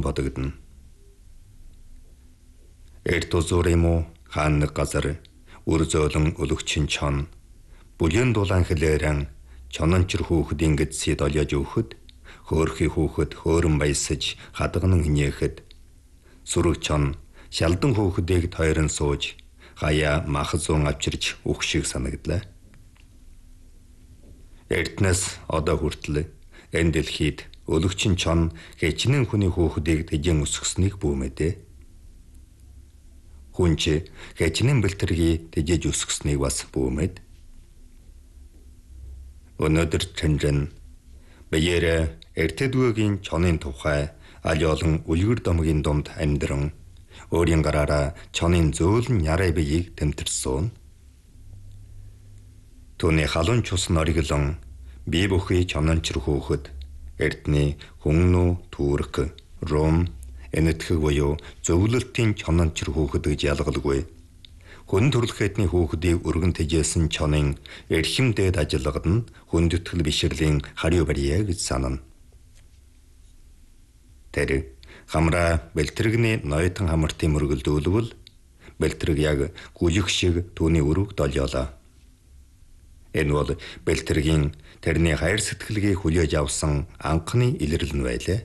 бодогдно. Эрт узуурын муу хаан нэг газар үр зөөлөн өлөгчин чон бүлээн дулаан хэлээрэн чонончр хүүхдийн гэдсий долёж өөхөд хөөрхий хүүхэд хөөрөн баясаж хадганан хинээхэд сүрэг чон шалдан хүүхдийг тойрон сууж хаяа мах зүүн авчирч өөх шиг санагдлаа. Эртнээс одоо хүртэл энэ дэлхийд өлөгчин чон хичнээн хүний хүүхдийг тэжэн өсгснийг бүүмэдэ. Хүн ч хичнээн бэлтэргийг тэжээж өсгснийг бас бүүмэд. Өнөөдөр Чанжин биеэрээ эртэдүгийн чонын тухай аль олон үлгэр домгийн дунд амьдран өөрийн гараараа чонын зөөлөн ярай биеийг тэмтэрсэн. Түүний халуун цус нориглон бие бүхий чонончр хөөхөд эртний хүннүү түүрх ром энэтхэг буюу зөвлөлтийн чонончр хөөхөд гэж ялгалгүй. Хүн төрөлхөдний хөөхдийг өргөн тэжээсэн чонын эрхэм дээд ажиллагад нь хүндэтгэл бишрлийн хариу барья гэж санана. Тэр хамраа бэлтрэгний нойтон хамартын мөргөлдүүлвэл бэлтрэг яг гүлэх шиг түүний өрөг долёолоо. Энэ бол бэлтрэгийн тэрний хайр сэтгэлгийг хүлээж авсан анхны илэрлэл нь байлаа.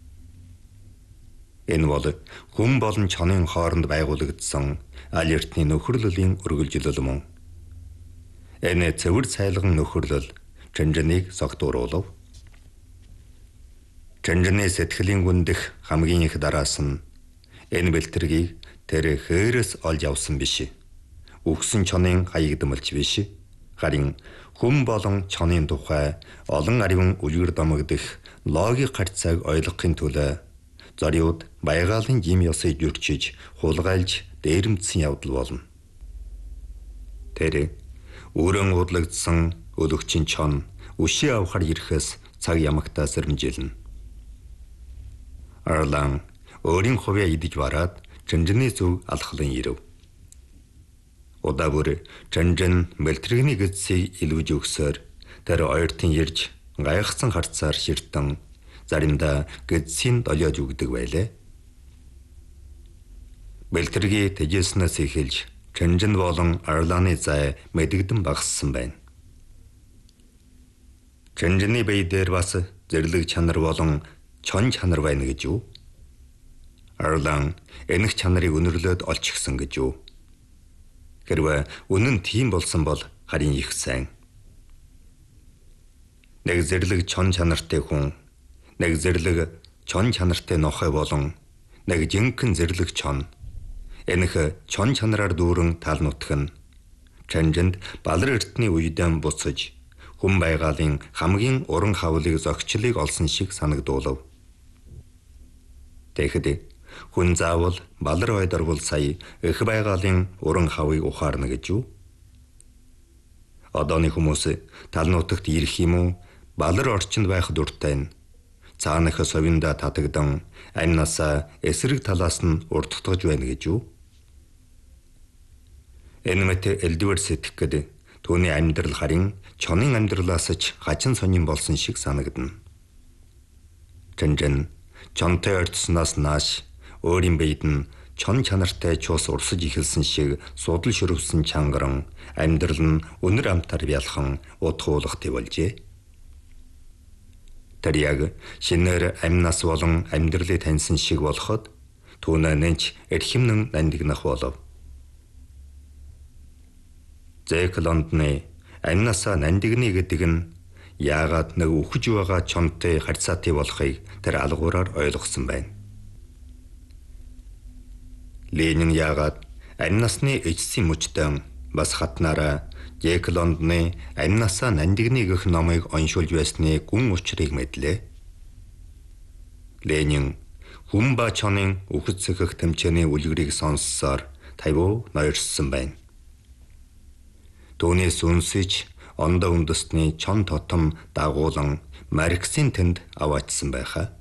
Энэ бол хүн болон чонын хооронд байгуулагдсан аль эртний нөхөрлөлийн үргэлжлэл мөн. Энэ цэвэр цайлган нөхөрлөл Чанжиныг согтууруулав. Чанжины сэтгэлийн гүндэх хамгийн их дараас нь энэ бэлтрэгийг тэр хээрээс олж авсан биш. Үхсэн чонын хаягдмалч биш. Харин хүн болон чонын тухай олон ариван үлгэр домогдох логик харьцааг ойлгохын төлөө зориуд баягаалын жим ёсыг жүрчиж хулгайлж дээрэмдсэн явдал болно. Тэр өрөн удлагдсан өлөгчин чон өшөө авахар ирэхээс цаг ямагтаа сэрэмжилнэ. Арлан өөрийн хувья идэж бараад Чанжины зүг алхлан ирэв. Удаа бүр Чанжин бэлтрэгний гэдсийг илвэж өгсөөр тэр ойртон ирж гайхсан харцаар ширтэн заримдаа гэдсийн долёож өгдөг байлаа. Бэлтрэгийг тэжээснээс эхэлж Чанжин болон Арланы зай мэдэгдэн багассан байна. Чанжины бие дээр бас зэрлэг чанар болон чон чанар байна гэж юу? Арлан энэх чанарыг өнөрлөөд олчихсан гэж юу? Хэрвээ үнэн тийм болсон бол харин их сайн. Нэг зэрлэг чон чанартай хүн, нэг зэрлэг чон чанартай нохой болон нэг жинхэнэ зэрлэг чон. Энэх чон чанараар дүүрэн тал нутг нь Чанжинд балар эртний үедэн буцаж хүн байгаалын хамгийн уран хавлыг зохичлыг олсон шиг санагдуулав. Тэгэхэд хүн заавал балар ойдорвол сая их байгаалын уран хавыг ухаарна гэж юу? Одооны хүмүүс тал нутагт ирэх юм уу? Балар орчинд байх дуртай нь. Цаанах совинда татагдан амнасаа эсрэг талаас нь урдтгаж байна гэж юу? Энэ мэт элдвэр сэтгэхэд түүний амьдрал харин чонын амьдралаас ч хачин сонин болсон шиг санагдана. Чанжин чонтой ойртсноос нааш өөрийн биед нь чон чанартай чуус урсаж ихэлсэн шиг судал шөрөвсөн чангаран амьдрал нь өнөр амтар бялхан утгуулгатай болжээ. Тэр яг шинээр амнаас болон амьдралыг таньсан шиг болоход түүнээ нэнч эрхэмнэн нандинах болов. Зэк Лондны амнаасаа нандигны гэдэг нь яагаад нэг үхэж байгаа чонтой харьцаатай болохыг тэр алгуураар ойлгосон байна. Ленин яагаад амнасны эцсийн мөчтөн бас хатнараа Зэк Лондны амнаасаа нандигны гэх номыг уншуулж байсны гүн учрыг мэдлээ. Ленин хүн ба чонын үхэж сөхөх тэмцээний үлгэрийг сонссоор тавиу ноёрсон байна. Түүнээс үнсэж ондоо үндэсний чон тотом дагуулан Марксийн тэнд аваачсан байхаа.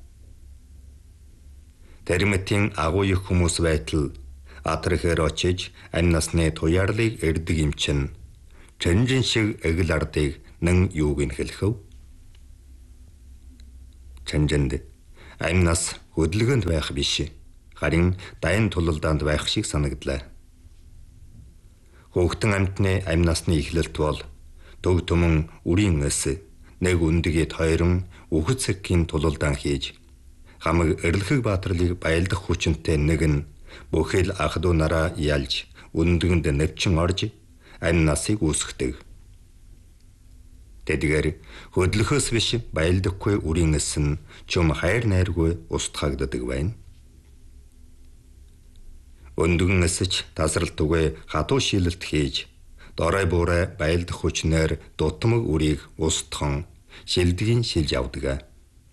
Тэрмэтийн агуу их хүмүүс байтал атрэхээр очиж амнасны туяарлыг эрдэг юм чин Чанжин шиг эгэл ардыг нэн юуг нь хэлэв. Чанжинд амнас хөдөлгөөнд байх биш. Харин дайн тулалдаанд байх шиг санагдлаа. Хөөхтөн амьтны амь насны эхлэлт бол төг төмөн үрийн эс нэг үндэгэд хоёрон үхэцгийн тулалдаан хийж хамаг эрлэхэг баатарлыг баялдах хүчинтэй нэг нь бүхэл ах トゥ нараа ялж үндэгэнд навчин орж амь насыг үүсгдэг. Тэдгээр хөдлөхөөс биш баялдахгүй үрийн эс нь чум хайр найргүй устгагддаг байна. Өндгөн эсэж тасралтгүй хатуу шилэлт хийж дорой буурай баялдах хүчнээр дутмаг үрийг устхан шилдгийн шилж авдаг.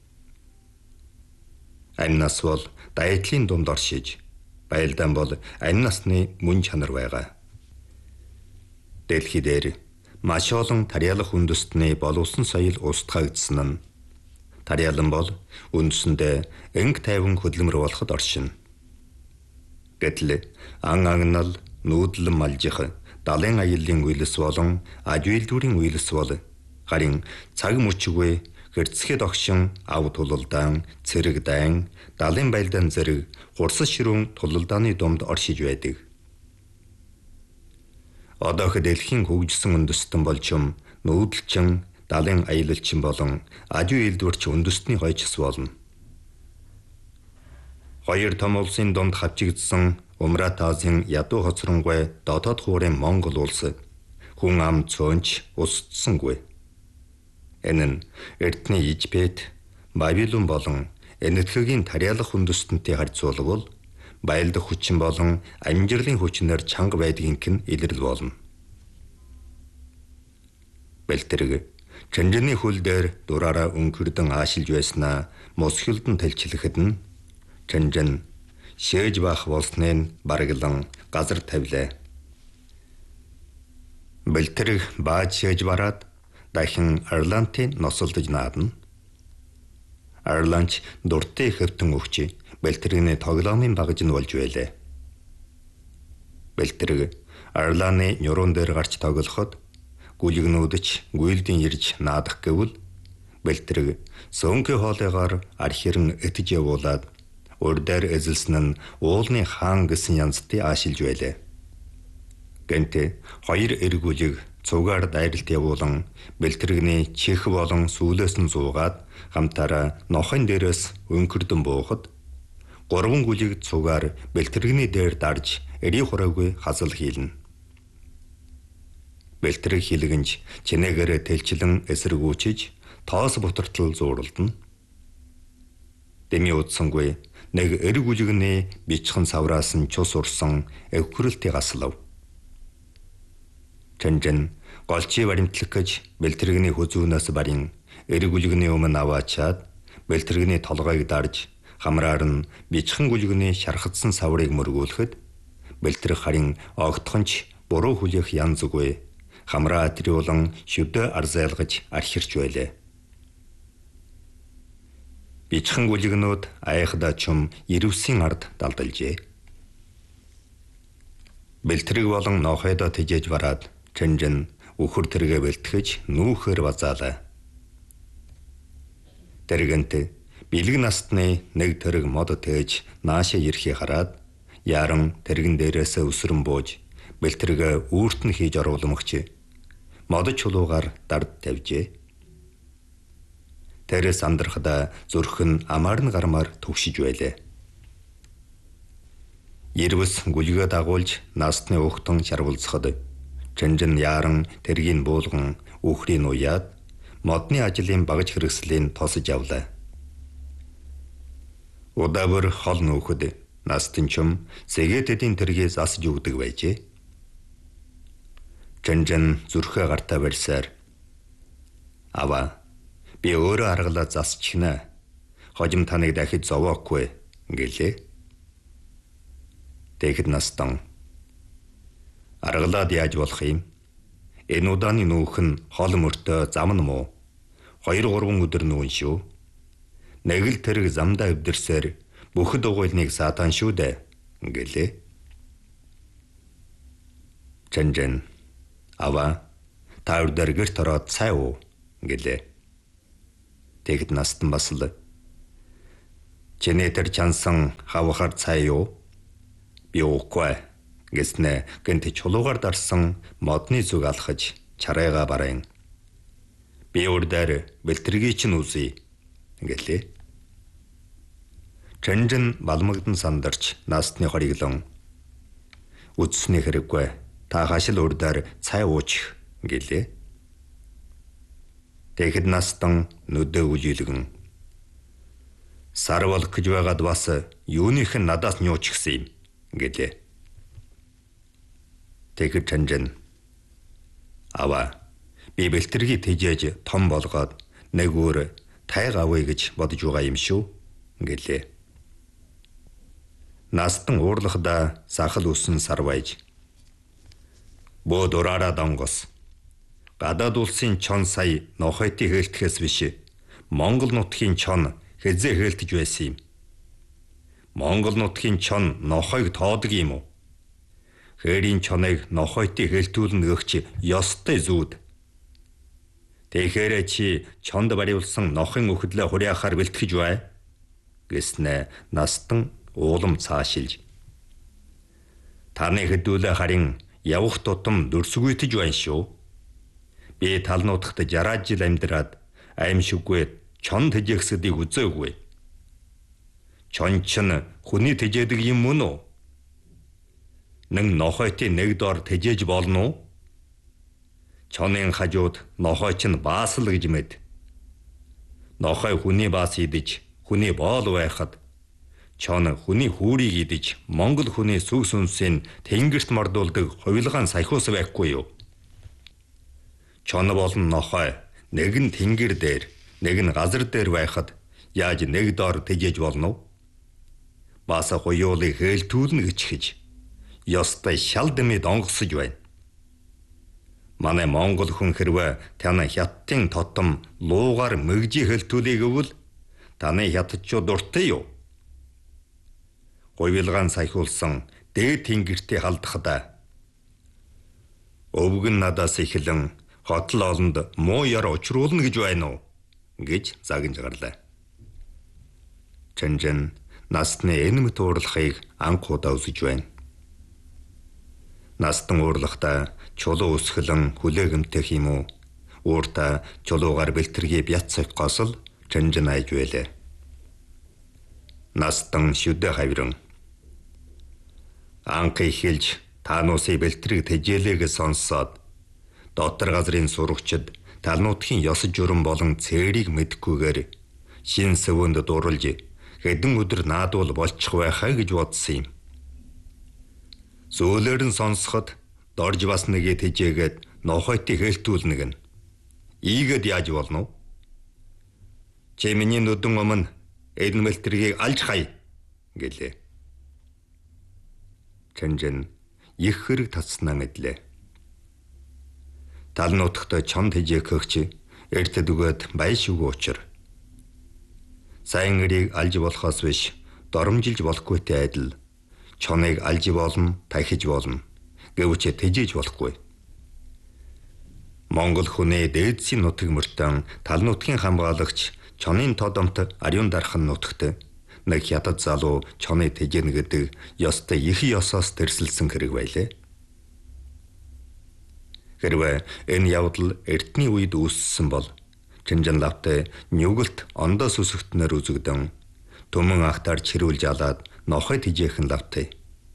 Амь нас бол дайдлын дунд оршиж, баялдаан бол амь насны мөн чанар байгаа. Дэлхий дээр маш олон тарьялах үндэстний боловсон соёл устгагдсан нь тарьялан бол үндсэндээ энг тайван хөдөлмөр болоход оршино. Гэтэл ан агнал, нүүдлэн малжих, далайн аяллаа үйлс болон аж үйлдвэрийн үйлс бол харин цаг мөчгүй хэрцгэд огшин ав тулалдаан, цэрэг дайн, далайн баялдаан зэрэг хурсас ширүүн тулалдааны дунд оршиж байдаг. Одоох дэлхийн хөгжсөн үндэстэн болчим нүүдэлчин, далайн аялалчин болон аж үйлдвэрч үндэстний хойчс болно. Хоёр том улсын дунд хавчигдсан Умрат Азийн ядуу хоцронгой дотоод хуурын Монгол улс хүн ам цөөнч устсангүй. Энэ нь эртний Египет, Бабилон болон энэтхэгийн тарьялах үндэстэнтэй харьцуулбал баялдах хүчин болон амжилтын хүчнээр чанга байдгийг нь илэрэл болно. Бэлтэрэг Чанжины хөл дээр дураараа өнгөрдөн аашилж байснаа мосхилдон тэлчлэхэд нь Чанжин шээж бах болсныг бараглан газар тавилаа. Бэлтэрэг бааж шээж бараад дахин Ирландын носолдож наадна. Ирландч дуртай хэвтэн өгч Бэлтэрэгний тоглоомын багж нь болж байлаа. Бэлтэрэг Ирландны нюруунд дээр гарч тоглоход гүлгнүүдч гүйлдийн ирж наадах гэвэл Бэлтэрэг сөнхий хоолойгоор архиран этж явуулаад урдаар эзэлсэн нь уулны хаан гэсэн янзтай аашилж байлаа. Гэнтэ хоёр эргүүлэг цугаар дайралт явуулан Бэлтэрэгний чих болон сүүлээс нь зуугаад хамтаараа нохын дээрээс өнгөрдөн буухад гурван гүлийг цугаар Бэлтэрэгний дээр дарж эри хураагүй хасал хийлнэ. Бэлтэрэг хилгэнж чинээгээр тэлчлэн эсэргүүчиж тоос бутартал зууралдана. Дэми утсангүй нэг эргүүлэгний бичхэн савраас нь цус урсан эвхрэлтийг аслав. Чанжин голчи баримтлах гэж Бэлтэрэгний хүзүүнээс барин эргүүлэгний өмнө аваачаад Бэлтэрэгний толгойг дарж хамраар нь бичхэн гүлгний шархадсан саврыг мөргүүлэхэд Бэлтэрэг харин огтхонч буруу хүлээх янз үгүй хамраа атриулан шүдэ арзайлгаж архирч байлаа. Бичхэн гүлгнүүд айхда чум ирвсийн ард далдалжээ. Бэлтэрэг болон нохойдоо тэжээж бараад Чанжин үхэр тэргээ бэлтгэж нүүхээр базаалаа. Тэргэнт бэлэг настны нэг тэрэг мод тээж наашаа ирэхийг хараад яран тэргэн дээрээс өсрөн бууж Бэлтэрэг үүрт нь хийж оруулмагч мод чулуугаар дард тавьжээ. Тэрээс амдрахада зүрх нь амаар нь гармаар төвшиж байлаа. Ирвэс гүлгээ дагуулж настны ухтан шарвалцахад Чанжин яран тэргийн буулган үхрийн уяад модны ажлын багж хэрэгслийн тосож явлаа. Удаавар хол нүүхэд настын чум сэгээдэдийн тэргээс асж өгдөг байжээ. Чанжин зүрхээ гартаа барьсаар "Ава, би өөрөө аргалаа засчихна. Хожим таныг дахид зовоохгүй" гэлээ. Тэгэхэд настан "Аргалаад яаж болох юм? Энэ удааны нүүх нь хол мөртөө зам нь муу. 2-3 өдөр нүүн шүү. Нэг л тэрэг замдаа өвдөрсөөр бүхэд угуйлныг саатан шүү дээ" гэлээ. Чанжин "Ава, та урдэр гэрт ороод цай уу" гэлээ. Тэгэхэд настан бас л Чиний тэр чансан хавхар цай юу? Би үгүй гэснэ гэнт чулуугаар дарсан модны зүг алхаж чарайга барайн. Би урдаар бэлтэргийг чинь үзье гэлээ. Чэнжин балмагдан сандарч наастны хориглон. Үдсний хэрэггүй та хашил урдаар цай уучих гэлээ. Тэгэхэд настан нүдэ үжилгэн. Сар болох гэж байгаад бас юуных нь надаас нюуч гисэн юм гэлээ. Тэгэхэд Чэнжин аваа би бэлтэргийг тэжээж том болгоод нэг өөр тайг авъя гэж бодож байгаа юм шүү гэлээ. Настан уурлахда сахал үсэн сар байж. Бод ураараа донгос. Гадаад улсын чон сая нохойтыг хэлтгэхээс биш. Монгол нутгийн чон хэзээ хэлтэж байсан юм. Монгол нутгийн чон нохойг тоодог юм уу? Хээрийн чоныг нохойтыг хэлтүүлнэ гэгч ёстой зүүд. Тэгэхээр чи чонд бариулсан нохын өхдлөө хуриахаар бэлтгэж бай гэснэ настан уулам цаашилж. Таны хэдүүлээ харин явах тутам дөрсгүйтэж байна шүү. Би талнуудахт 60 жил амьдраад аимшиггүй чон тэжэхсдийг үзээгүй. Чон чин хүний тэжээдэг юм мөн үү? Нэг нохойтын нэг дор тэжээж болно уу? Чонын хажууд нохой чинь баасал гэж мэд. Нохой хүний баас идэж, хүний боол байхад чон хүний хүүрийг идэж, Монгол хүний сүг сүнсийн тэнгэрт мордуулдаг хувилгаан саяхуус байхгүй юу? Чон болон нохой нэг нь тэнгэр дээр, нэг нь газар дээр байхад яаж нэг доор тэжээж болно уу? Бааса хоёулыг хэлтүүлнэ гэж ёстой шал дэмий донгосож байна. Манай Монгол хүн хэрвээ таны хятадын тотом луугаар мэгжи хэлтүүлээ гэвэл таны хятадчууд дуртай юу? Хувилгаан саяхуулсан дээд тэнгэртээ халдахда өвгөн надаас эхлэн хотл олонд муу яр учруулна гэж байна уу гэж загинж гарлаа. Чэнжин настны энэмт уурлахыг анхудаа үзэж байна. Настан уурлахдаа чулуу өсгөлөн хүлээгэмтэх юм уу? Ууртаа чулуугаар бэлтэргийн бяццаг госол Чэнжин айж байлаа. Настан шүдэ хавиран. Анх ихэлж таануусын бэлтрийг тэжээлээг сонсоод дотор газрын сурагчид талнуудхийн ёс журам болон цээрийг мэдхгүйгээр шин сөвөнд дурлж хэдэн өдөр наадуул болчих байхаа гэж бодсон юм. Зөөлөр нь сонсоход дорж бас нэгэ тэжээгээд нохойтыг хэлтүүлнэг нь. Ийгэд яаж болно? Чи миний нүдэн өмнө энэ бэлтрийг алж хай гэлээ. Чэнжин их хэрэг татснаа мэдлээ. Талнуудахт чон тэжээгч эрт дүгэд байшгүй учир. Сайн нэрийг алж болохоос биш доромжилж болохгүйтэй адил чоныг алж болно, тахиж болно. Гэвч тэжээж болохгүй. Монгол хүний дээдсийн нутаг мөртөн талнуудхийн хамгаалагч чонын тодомт ариун дархан нутагт нэг хятад залуу чоныг тэжээнэ гэдэг ёстой их ёсоос тэрсэлсэн хэрэг байлээ. Хэрвээ энэ явдал эртний үед үүссэн бол Чэнжин лавтай нүгэлт ондоос үсгтнэр үзэгдэн төмөн ахтаар чирүүлж алаад нохой тэжээхэн лавтай.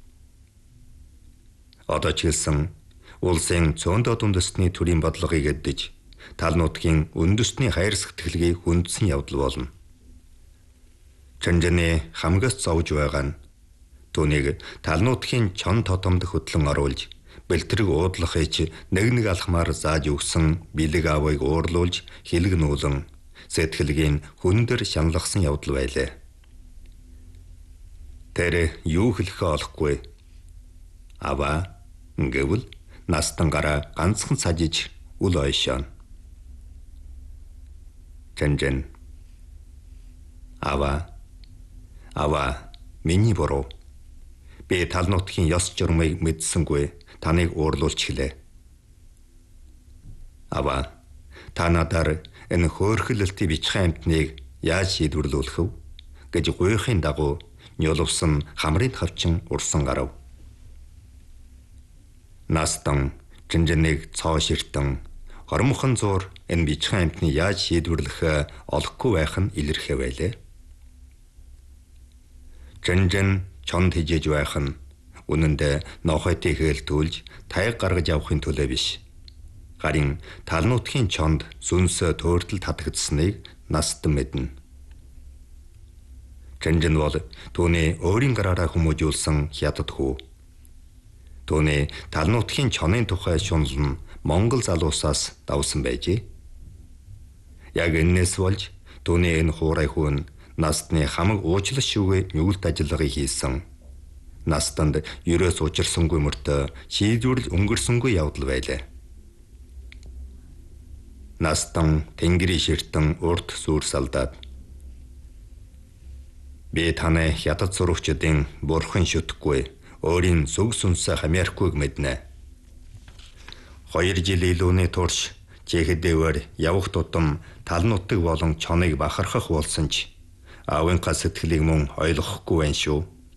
Одоо ч хэлсэн улсын цөндөө үндэстний төрийн бодлогыг эддэж талнуудхийн үндэстний хайр сэтгэлгийг хүндсэн явдал болно. Чэнжиний хамгаас зовж байгаа нь түүнийг талнуудхийн чон тотомд хөтлөн оруулж бэлтрэг уудлахыг нэг алхмаар зааж өгсөн бэлэг аавыг уурлуулж хилэг нүүлэн сэтгэлгийн хүндэр шаналгасан явдал байлаа. Тэр юу хэлэхээ олохгүй. Аваа гэвэл настан гараа ганцхан сажиж үл ойшоон. Чэнжин аваа миний буруу. Би талнуудхийн ёс журмыг мэдсэнгүй таныг уурлуулж хэлээ. Аваа та надаар энэ хөөрхөлөлтийн бичхэн амтныг яаж шийдвэрлүүлэх вэ? гэж гуйхын дагуу нёловсон хамрын хавчин урсан гарав. Настан Жинжэнийг цоо ширтэн хормхон зуур энэ бичхэн амтны яаж шийдвэрлэх олохгүй байх нь илэрхээ байлээ. Жинжэн чонд хижээж байх нь үнэндээ нохойтыг хэлтүүлж тайг гаргаж авахын төлөө биш. Харин талнуутхийн чонд сүнсөө төөртөл татагдсныг Настан мэднэ. Жинжэн бол түүний өөрийн гараараа хүмүүжүүлсэн хятад хүү. Түүний талнуутхийн чонын тухай шунал нь Монгол залуусаас давсан байжээ. Яг энэс болж түүний энэ хуурай хүн Настны хамаг уучлал шүүгээ нүгэлт ажиллагыг хийсэн. Настанд ерөөс учирсангүй мөртөө шийдвэрлэл өнгөрсөнгүй явдал байлаа. Настан тэнгэрийн ширтэн урд сүр салдаад би таны хятад сурагчдын бурхан шүтгэхгүй өөрийн зүг сүнсээ хамаарахгүйг мэднэ. 2 жил илүүний турш чихэдээр явах тутам талнутаг болон чоныг бахархах болсон ч аавынхаа сэтгэлийг мөн ойлгохгүй байна шүү.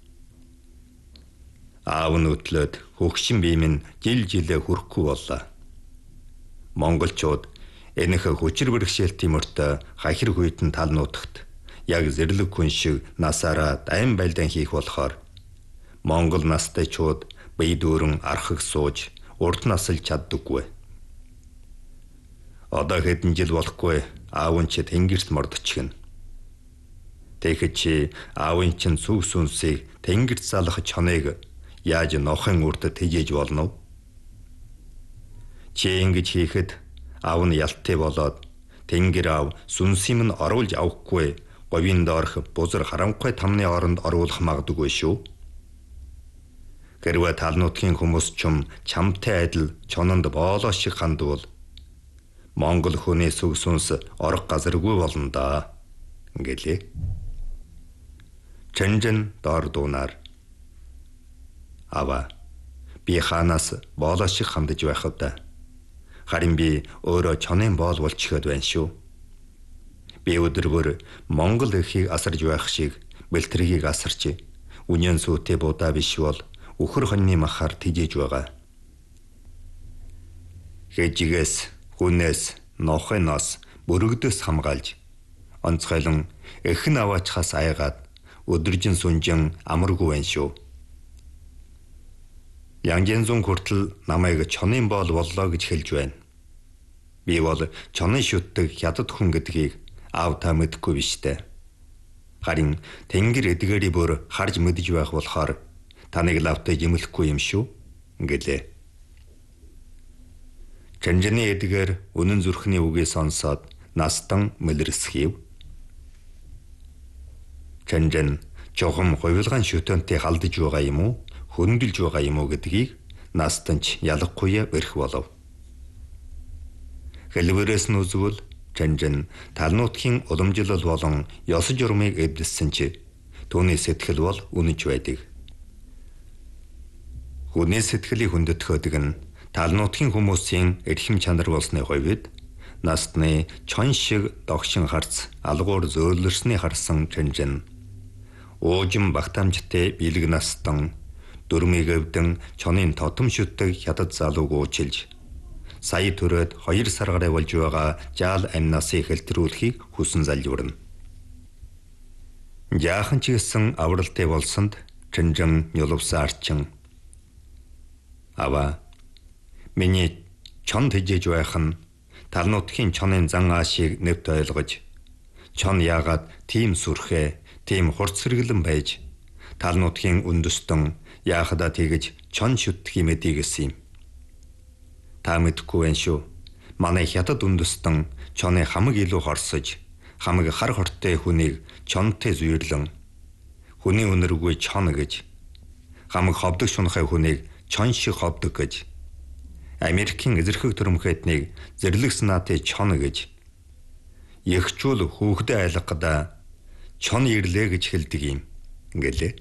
Аав нь өтлөөд хөгшин бие минь жилээ хүрхгүй боллоо. Монголчууд энэх хүчир бэрхшээлтийн мөртөө хахир хүйтэн талнуудагт яг зэрлэг хүн шиг насаараа дайм байлдан хийх болохоор Монгол настайчууд бие дүүрэн архаг сууж урд насалж чаддаггүй. Одоо хэдэн жил болохгүй аав нь ч тэнгэрт мордчихно. Тэгэхэд чи аавын чинь зүг сүнсийг тэнгэрт залах чоныг яаж нохын үрдэд тижээж болно вэ? Чи ингэж хийхэд аав нь ялттай болоод тэнгэр аав сүнсийн минь оруулж авахгүй говийн доорх бузар харанхуй тамны оронд оруулах магадгүй шүү. Хэрвээ талнуутгийн хүмүүс чамтай адил чононд боолоо шиг хандвал Монгол хүний сүг сүнс орох газаргүй болно да. Гэлээ. Жинжэн доор дуунаар аваа би хаанаас боолоо шиг хандаж байх вэ? Харин би өөрөө чонын боол болчиход байна шүү. Би өдөргөр Монгол эрхийг асарж байх шиг бэлтрэгийг асарч үнэн сүтээ будаа биш бол өхөр хоньны махаар тижээж байгаа. Хэжигээс, хүнээс, нохоноос, бүрэгдэс хамгаалж онцгойлон эхэн аваачхаас айгаад өдөржин сүнжин амаргүй байна шүү. Янжэнзун хүртэл намайг чонын боол боллоо гэж хэлж байна. Би бол чонын шүтдэг хятад хүн гэдгийг аав та мэдхгүй биш дээ. Харин тэнгэр эдгээрий бүр харж мэдэж байх болохоор таныг лавтай жимэлэхгүй юм шүү. Гэлээ. Жинжэний эдгээр үнэн зүрхний үгийг сонсоод Настан мэлэрсхийв. Жинжэн жохом хувилгаан шүтэнтэй халдаж байгаа юм уу? Хөндлөж байгаа юм уу гэдгийг Настан ч ялахгүй бэрх болов. Хэлбэрээс нь үзвэл Жинжэн талнуутхийн уламжлал болон ёс журмыг эвдэлсэн ч түүний сэтгэл бол үнэж байдаг. Хүний сэтгэлийг хүндэтгэдэг нь талнуутхийн хүмүүсийн эрхэм чанар болсны хувьд Настны чон шиг догшин харц алгуур зөөлрсний харсан Жинжэн уужим багтаамжтай бэлэг Настан дөрмийг өвдөн чонын тотом шүтдэг хятад залууг уучилж сая төрөөд 2 сар гаруй болж байгаа жаал амнасыг хэлтрүүлэхийг хүсэн залбирна. Жаахан ч гэсэн авралтай болсонд Жинжэн нёловсан арчин аваа миний чонд хижээж байх нь талнуутхийн чонын зан аашийг нэвт ойлгож чон яагаад тийм сүрхээ тийм хурц сэргэлэн байж талнуутхийн үндэстэн яахада тэгэж чон шүтгэх мэдээ гэсэн юм. Та мэдхгүй байна шүү. Манай хятад үндэстэн чоны хамаг илүү хорсож хамаг хар хортой хүнийг чонтой зүйрлэн хүний үнэргүй чон гэж хамаг ховдог шунхай хүнийг чон шиг ховдог гэж Америкийн эзэрхэг төрөмхөднийг зэрлэг санаатай чон гэж ягчул хүүхдээ айлгахда чон ирлээ гэж хэлдэг юм гэлээ.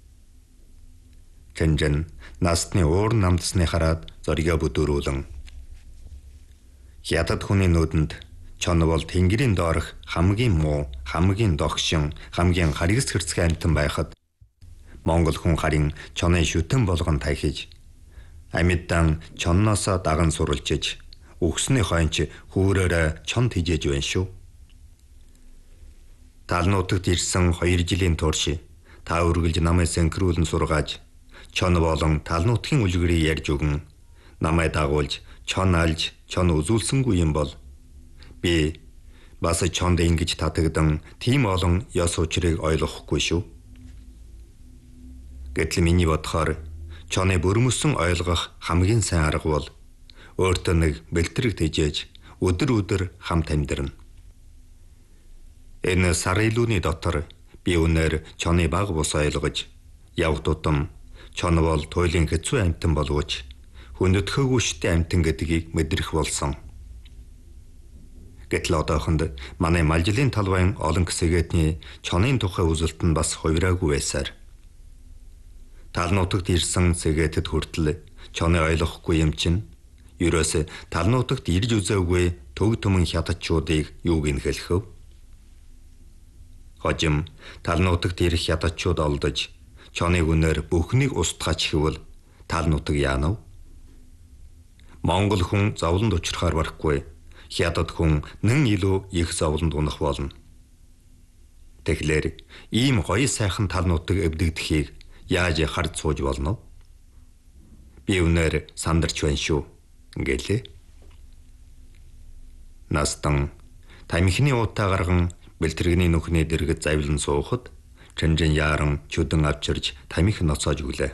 Жинжэн Настны уур намдсны хараад зорио бүдүүрүүлэн хятад хүний нүдэнд чон бол тэнгэрийн доорх хамгийн муу, хамгийн догшин, хамгийн харгас хэрцгий амьтан байхад Монгол хүн харин чонын шүтэн болгон тахиж амьддан чонноосоо даган суралжиж өгсний хойнч хүүрээрээ чонд хижээж байна шүү. Талнуудад ирсэн 2 жилийн турш та үргэлж намайг сэнхруулн сургааж чон болон талнуудын үлгэрийг ярьж өгөн намайг дагуулж чон алж чон үзүүлсэнгүй юм бол би бас чонд ингэж татагдан тийм олон ёс учрыг ойлгохгүй шүү. Гэтэл миний бодохоор чоны бүрмөсөн ойлгох хамгийн сайн арга бол өөртөө нэг бэлтрэг тэжээж өдөр хамт амьдрна. Энэ сар илүүний дотор би үнээр чоны баг бус ойлгож яв тутам чон бол туйлын хэцүү амьтан боловч хүндэтгээгүйштэй амьтан гэдгийг мэдрэх болсон. Гэтэл одоохонд манай малжлын талбайн олон хэсэгэтний чонын тухай үзэлт нь бас хувираагүй байсаар талнуудад ирсэн сэгээтэд хүртэл чоны ойлгохгүй юм чинь ерөөсө талнуудад ирж үзээгүй төг төмөн хятадчуудыг юу гинхэлэх вэ? Хожим талнуудад ирэх хятадчууд олдож чоны үнээр бүхнийг устгаач хэвэл талнуудаг яана вэ? Монгол хүн зовлонд учрахаар барахгүй хятад хүн нэн илүү их зовлонд унах болно. Тэгэхээр ийм гоё сайхан талнуудаг эвдэгдэхийг яаж харж сууж болно? Би үнээр сандарч байна шүү гэлээ. Настан тамхины уутаа гарган бэлтрэгний нүхний дэргэд завлан суухад чэнжин яран чүдэн авчирж тамхи ноцоож өглөө.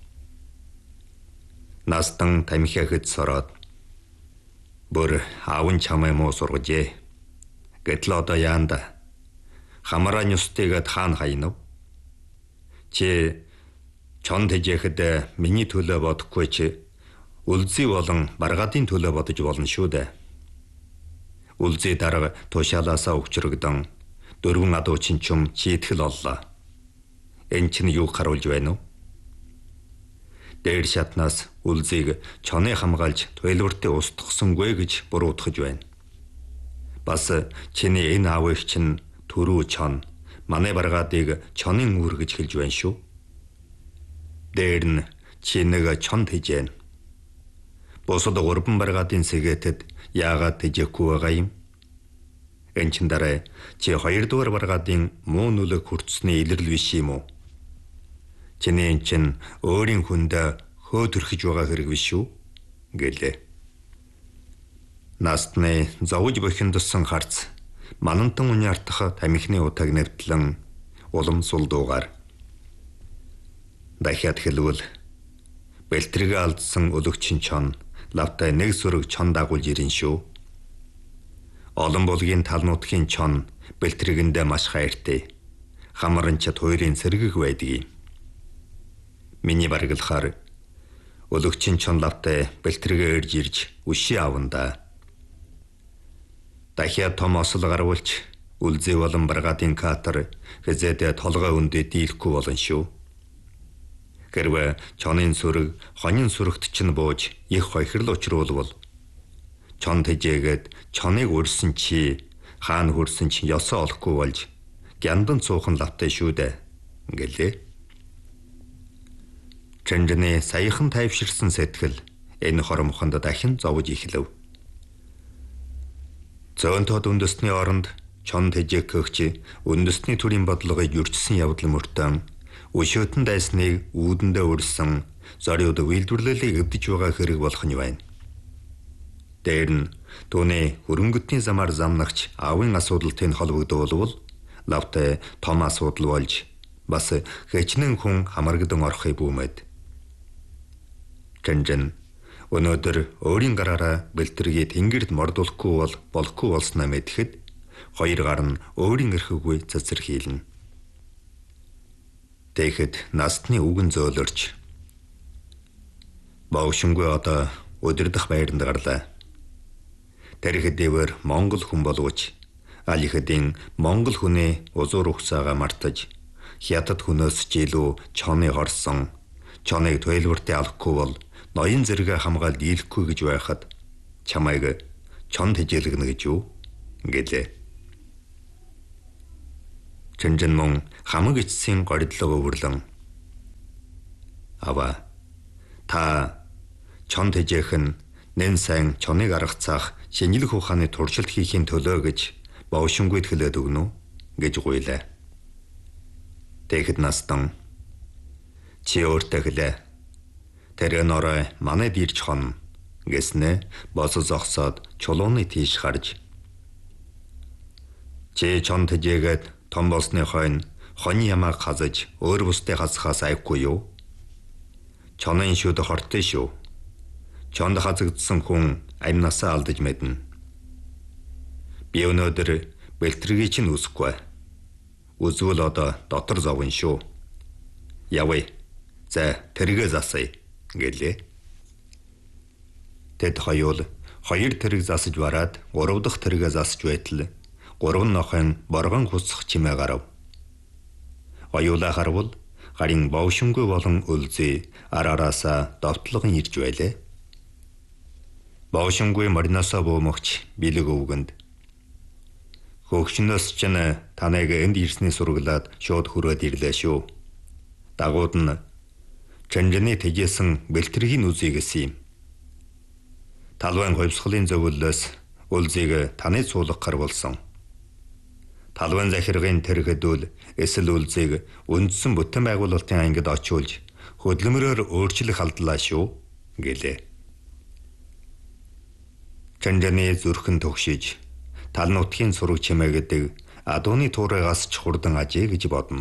Настан тамхиахд сороод бүр аавн чамай муу сургажээ. Гэтэл одоо яанда хамараа нүстийгэд хаана хайна вэ? Чи чонд тэжээхэд миний төлөө бодохгүй чи үлзий болон баргаадын төлөө бодож болно шүү дээ. Үлзий дарга тушаалаасаа өгчрөгдөн 4 адуу чинчум чийтгэл оллоо. Энэ чинь юу харуулж байна вэ? Дээр шатнаас үлзийг чоны хамгаалж туйлвартай устгахсангүй гэж буруутгаж байна. Бас чиний энэ аав их чинь төрөө чон манай баргаадыг чонын үүр гэж хэлж байна шүү. Дээр нь чи нэг чон тэжээн. Босод 3 баргаадын сэгээтэд яагаад тэжээхгүй байгаа юм? Энэ чин дараа чи 2 дугаар баргаадын муу нүлэг хүртсний илэрлэл биш юм уу? Чиний эн чин өөрийн хүндээ хөөтөрхөж байгаа хэрэг биш үү? Гэлээ. Настны зовж бохиндсан харц манантан үний артах тамхины утаг нэвтлэн улам сул дуугаар дахиад хэлвэл бэлтрэгээ алдсан өлөгчин чон лавтай нэг сүрэг чон дагуулж ирэн шүү. Олон булгийн талнуудын чон бэлтрэгэндээ маш хайртай. Хамаранч туйрын сэргэг байдаг юм. Миний баргалахаар өлөгчин чон лавтай бэлтрэгээ ирж ирж үши аванда. Дахиад том осол гарвуулч үлзий болон баргаадын катер хэзээдээ толгой өндөө дийлэхгүй болон шүү. Хэрвээ чонын сүрэг хонин сүрэгт чинь бууж их хохирол учруулвал чон тэжээгээд чоныг үрсэн чи хаана хүрсэн чи ёсоо олохгүй болж гяндан цуухан лавтай шүү дээ гэлээ. Чэнжэний саяхан тайвширсан сэтгэл энэ хоромхонд дахин зовж эхлэв. Зөөнтөд үндэсний оронд чон тэжээгч үндэсний төрийн бодлогыг юрчсан явдал мөртөө өшөөтөн дайсныг үүдэндээ өрсөн зориуд үйлдвэрлэлийг эвдэж байгаа хэрэг болох нь байна. Дээр нь түүний хөрөнгөтний замаар замнагч аавын асуудалтай холбогдуулвал лавтай том асуудал болж бас хэчнэн хүн хамаргадан орохыг бүүмэд. Чэнжэн өнөөдөр өөрийн гараараа бэлтрэгийг тэнгэрд мордуулахгүй бол болохгүй болсноо мэдхэд хоёр гар нь өөрийн эрхгүй цэцэрхийлнэ. Тэгэхэд настны үгэн зөөлөрч баушингүй одоо өдөрдөх байранд гарлаа. Тэрхэдээр Монгол хүн боловч аль хэдийн Монгол хүний узуур ухсаага мартаж хятад хүнөөс ч илүү чоны хорсон чоныг туйлвартай алахгүй бол ноён зэрэгэ хамгаалж дийлэхгүй гэж байхад чамайг чон тэжээлгэнэ гэж юу гэлээ. Чанжин мөн хамаг эцсийн гориллог өвөрлөн аваа та чон тэжэхэн нэн сайн чоныг аргацаах шинжлэх ухааны туршилт хийхийн төлөө гэж бовшингүйд хэлээд өгнө үү гэж гуйлаа. Тэгэхэд настан чи өөртөө хэлээ. Тэр норой манайд ирж хон гэснэ босо зогсоод чулууны тийш харж. Чи чон тэжээгээд том болсны хойно хоны ямааг хазаж өөр бусдыг хасахаас айхгүй юу? Чонын шүд хортой шүү. Чонд хазагдсан хүн амнасаа алдаж мэднэ. Би өнөөдөр бэлтрэгийг чинь үсэхгүй. Үзвэл одоо дотор зовно шүү. Явъя. За тэргээ засая гэлээ. Тэд хоёул 2 тэрэг засаж бараад 3 дахь тэргээ засаж байтал 3 нохын боргон хусах чимээ гарав. Хоёулаа харвал гарын бовшингүй болон үлзий арараасаа довтлогон ирж байлаа. Бовшингүй мориноосоо буумагч бэлэг өвгөнд. Хөгшнөөс ч танайг энд ирсний сургалаад шууд хүрээд ирлээ шүү. Дагууд нь Чанжины тэжээсэн бэлтэргийн үзье гэсэн юм. Талбайн хувьсгалын зөвлөлөөс үлзийг таны цуулах гар болсон. Талбайн захиргын тэрхэдүүл эсвэл үлзийг үндсэн бүтэн байгуулалтын ангид очуулж хөдөлмөрөөр өөрчлөх алдлаа шүү гэлээ. Чанжины зүрхэн төгшиж тал нутгийн сураг чимээ гэдэг адууны туурайгаас ч хурдан ажээ гэж бодно.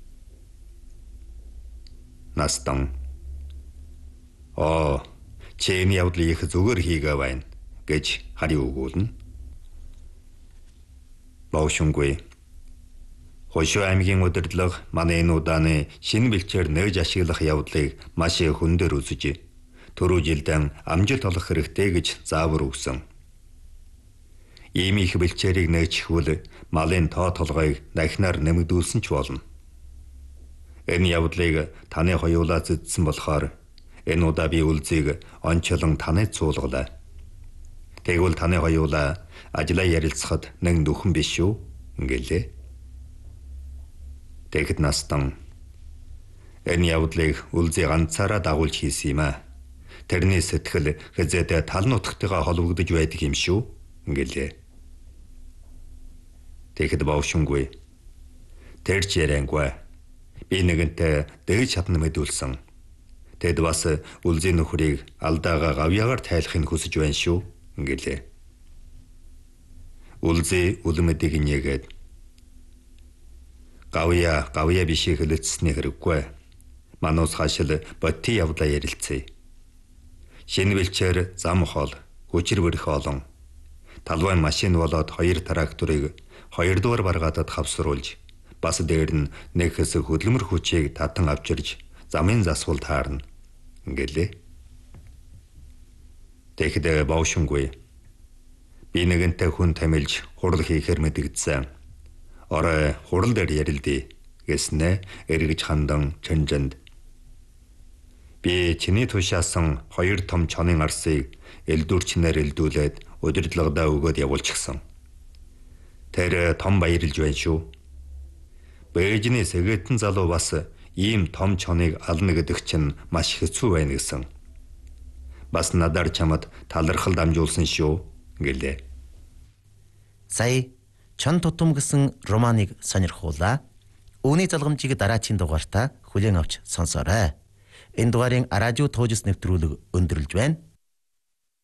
Настан чи энэ явдлыг их зүгээр хийгээ байна гэж хариу өгүүлнэ. Бовшингүй Хошоо аймгийн удирдлага манай энэ удааны шинэ бэлчээр нээж ашиглах явдлыг маш их хөндөр үзэж түрүү жилдээ амжилт олох хэрэгтэй гэж заавар өгсөн. Ийм их бэлчээрийг нээчихвэл малын тоо толгойг дахинаар нэмэгдүүлсэн ч болно. Энэ явдлыг таны хоёулаа зэдсэн болохоор энэ удаа би үлзийг онцлон таныг цуулгалаа. Тэгвэл таны хоёулаа ажлаа ярилцахад нэг нөхөн биш шүү гэлээ. Тэгэхэд настан энэ явдлыг үлзий ганцаараа дагуулж хийсэн юм аа. Тэрний сэтгэл хэзээд тал нутгтайгаа холбогдож байдаг юм шүү гэлээ. Тэгэхэд бовшингүй тэр ч яриангүй. Би нэгэнтээ дээж чадна мэдүүлсэн. Тэд бас үлзий нөхрийг алдаага гавьяагаар тайлахыг хүсэж байна шүү гэлээ. Үлзий үлмэдийг нээгээд гавья бишээ хэлэлцсэний хэрэггүй. Манус хашил боти явдлаа ярилцъя. Шинэ бэлчээр зам хол, хүчир бэрх олон. Талбай машин болоод 2 тракторыг 2 дугаар баргаадад хавсруулж бас дээр нь нэг хэсэг хөдөлмөр хүчийг татан авчирж замын засвал таарна гэлээ. Тэгэхэд бовшингүй би нэгэнтэй хүн тамилж хурал хийхээр мэдэгдсэн. Орой хурал дээр ярилдээ гэснэ эргэж хандан Чанжинд. Би чиний тушаасан 2 том чонын арсыг элдвэрчнээр элдүүлээд удирдлагадаа өгөөд явуулчихсан. Тэр том баярлж байна шүү. Бээжний сэгэтэн залуу бас ийм том чоныг ална гэдэг чинь маш хэцүү байна гэсэн. Бас надаар чамд талархал дамжуулсан шүү гэлээ. Сая чон тутам гэсэн романыг сонирхуулаа. Үүний залгамжийг дараачийн дугаартаа хүлээн авч сонсоорой. Энэ дугаарын радио тоожс нэвтрүүлэг өндөрлж байна.